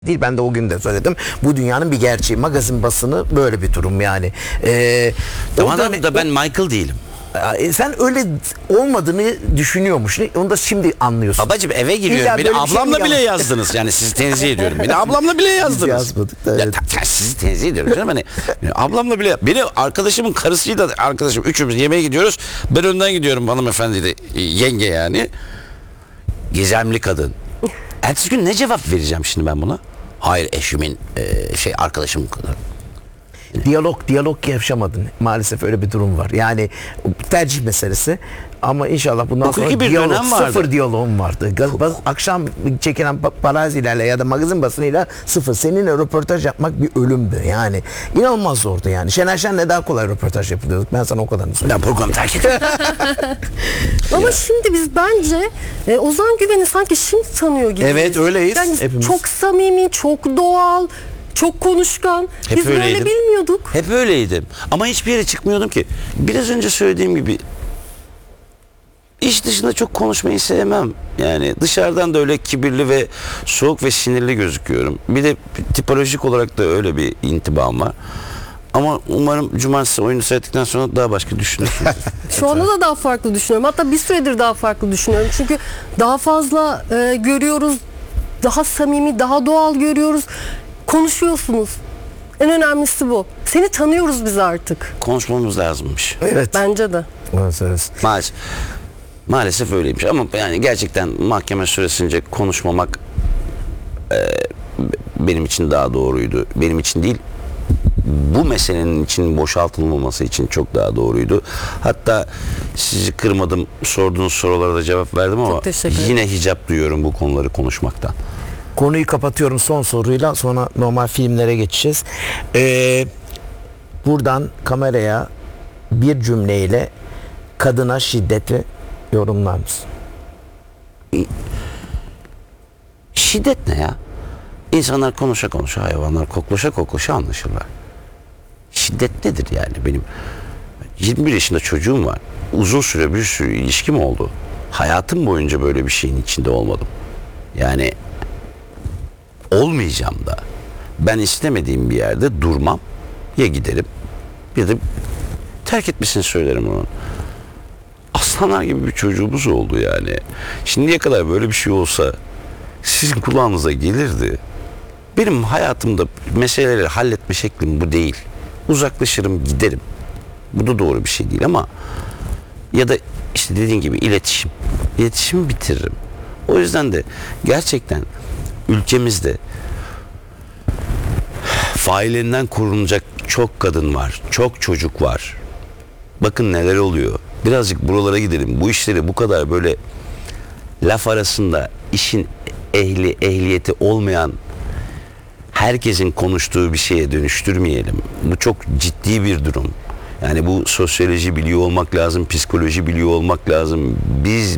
değil. Ben de o gün de söyledim. Bu dünyanın bir gerçeği. Magazin basını böyle bir durum yani. Tamam da ben Michael değilim. Sen öyle olmadığını düşünüyormuş. Onu da şimdi anlıyorsun. Babacım eve giriyorum. İlla Beni böyle bir şey ablamla mi bile yalan- yazdınız. Yani sizi tenzih ediyorum. Beni ablamla bile yazdınız. yazmadık da, Ya, evet. sizi tenzih ediyorum canım. Hani, ablamla bile. Beni arkadaşımın karısıyla arkadaşım. Üçümüz yemeğe gidiyoruz. Ben önden gidiyorum hanımefendi de. Yenge yani. Gizemli kadın. Ertesi gün ne cevap vereceğim şimdi ben buna? Hayır eşimin arkadaşımın kadın. Diyalog yaşamadın. Maalesef öyle bir durum var. Yani tercih meselesi. Ama inşallah bundan Hukuki sonra bir diyalog, dönem vardı. sıfır diyaloğum vardı. Akşam çekilen parazilerle ya da magazin basınıyla sıfır. Seninle röportaj yapmak bir ölümdü. Yani inanılmaz zordu yani. Şener Şen'le daha kolay röportaj yapıyorduk. Ben sana o kadarını söyleyeyim. Ben programı terk ediyorum. Ama şimdi biz bence Ozan Güven'i sanki şimdi tanıyor gibi. Evet, öyleyiz Yani hepimiz. çok samimi, çok doğal, çok konuşkan. Hep biz böyle öyleydim. bilmiyorduk. Hep öyleydim. Ama hiçbir yere çıkmıyordum ki. Biraz önce söylediğim gibi iş dışında çok konuşmayı sevmem. Yani dışarıdan da öyle kibirli ve soğuk ve sinirli gözüküyorum. Bir de tipolojik olarak da öyle bir intibam var. Ama umarım cumartesi oyunu seyrettikten sonra daha başka düşünürsünüz. Şu anda da daha farklı düşünüyorum. Hatta bir süredir daha farklı düşünüyorum. Çünkü daha fazla görüyoruz. Daha samimi, daha doğal görüyoruz. Konuşuyorsunuz. En önemlisi bu. Seni tanıyoruz biz artık. Konuşmamız lazımmış. Evet. Bence de. Maalesef öyleymiş. Ama yani gerçekten mahkeme süresince konuşmamak benim için daha doğruydu. Benim için değil, bu meselenin için boşaltılmaması için çok daha doğruydu. Hatta sizi kırmadım, sorduğunuz sorulara da cevap verdim ama teşekkür ederim. yine hicap duyuyorum bu konuları konuşmaktan. Konuyu kapatıyorum son soruyla, sonra normal filmlere geçeceğiz. Buradan kameraya bir cümleyle kadına şiddeti yorumlar mısın? Şiddet ne ya? İnsanlar konuşa konuşa, hayvanlar koklaşa koklaşa anlaşırlar. Şiddet nedir yani? Benim 21 yaşında çocuğum var. Uzun süre bir sürü ilişkim oldu. Hayatım boyunca böyle bir şeyin içinde olmadım. Yani olmayacağım da. Ben istemediğim bir yerde durmam. Ya giderim ya da terk etmesini söylerim onun. Aslanlar gibi bir çocuğumuz oldu yani. Şimdiye kadar böyle bir şey olsa sizin kulağınıza gelirdi. Benim hayatımda meseleleri halletme şeklim bu değil. Uzaklaşırım, giderim. Bu da doğru bir şey değil ama ya da işte dediğin gibi iletişim. İletişimi bitiririm. O yüzden de gerçekten ülkemizde faillerinden korunacak çok kadın var. Çok çocuk var. Bakın neler oluyor. Birazcık buralara gidelim. Bu işleri bu kadar böyle laf arasında işin ehliyeti olmayan herkesin konuştuğu bir şeye dönüştürmeyelim. Bu çok ciddi bir durum. Yani bu sosyoloji biliyor olmak lazım, psikoloji biliyor olmak lazım. Biz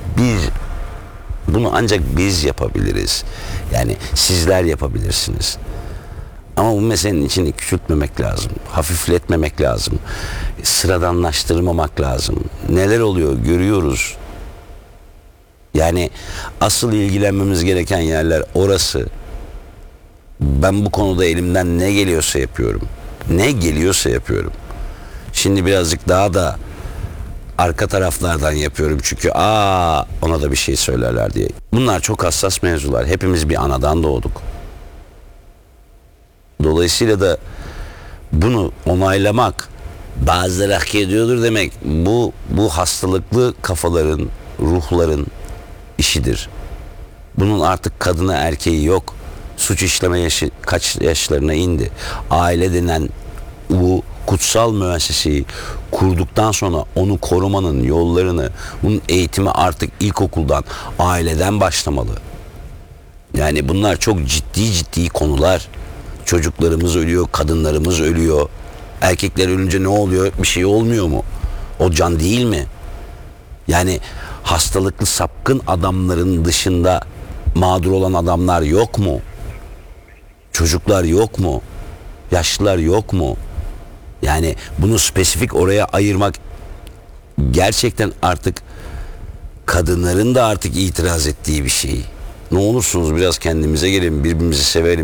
bunu ancak biz yapabiliriz. Yani sizler yapabilirsiniz. Ama bu meselenin içini küçültmemek lazım. Hafifletmemek lazım. Sıradanlaştırmamak lazım. Neler oluyor görüyoruz. Yani asıl ilgilenmemiz gereken yerler orası. Ben bu konuda elimden ne geliyorsa yapıyorum. Ne geliyorsa yapıyorum. Şimdi birazcık daha da arka taraflardan yapıyorum çünkü ona da bir şey söylerler diye. Bunlar çok hassas mevzular. Hepimiz bir anadan doğduk. Dolayısıyla da bunu onaylamak, bazıları hak ediyordur demek, bu hastalıklı kafaların, ruhların işidir. Bunun artık kadına erkeği yok. Suç işleme yaşı kaç yaşlarına indi. Aile denen bu kutsal müesseseyi kurduktan sonra onu korumanın yollarını, bunun eğitimi artık ilkokuldan, aileden başlamalı. Yani bunlar çok ciddi konular. Çocuklarımız ölüyor, kadınlarımız ölüyor. Erkekler ölünce ne oluyor? Bir şey olmuyor mu? O can değil mi? Yani hastalıklı sapkın adamların dışında mağdur olan adamlar yok mu? Çocuklar yok mu? Yaşlılar yok mu? Yani bunu spesifik oraya ayırmak gerçekten artık kadınların da artık itiraz ettiği bir şey. ne olursunuz biraz kendimize gelin, birbirimizi sevelim.